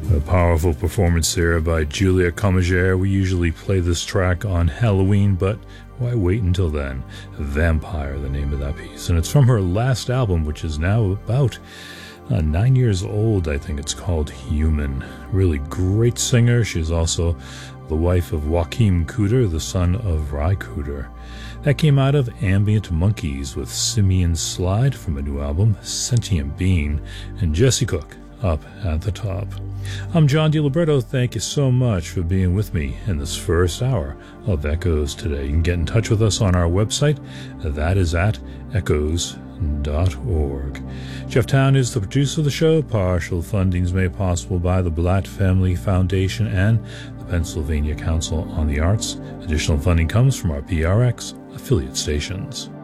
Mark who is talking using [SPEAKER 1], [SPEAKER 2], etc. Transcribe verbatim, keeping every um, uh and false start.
[SPEAKER 1] A powerful performance there by Julia Comagere. We usually play this track on Halloween, but why wait until then? Vampire, the name of that piece. And it's from her last album, which is now about uh, nine years old. I think it's called Human. Really great singer. She's also the wife of Joachim Cooder, the son of Ry Cooder. That came out of Ambient Monkeys with Simeon Slide from a new album, Sentient Being, and Jesse Cook up at the top. I'm John DiLiberto. Thank you so much for being with me in this first hour of Echoes today. You can get in touch with us on our website. That is at echoes dot org. Jeff Town is the producer of the show. Partial funding is made possible by the Blatt Family Foundation and the Pennsylvania Council on the Arts. Additional funding comes from our P R X affiliate stations.